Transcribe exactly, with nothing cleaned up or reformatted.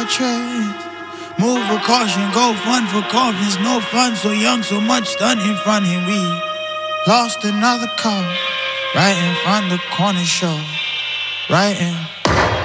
trends. Move with caution, go fun for coffins. No fun, so young, so much done in front of him. We lost another car right in front of the corner show. Right in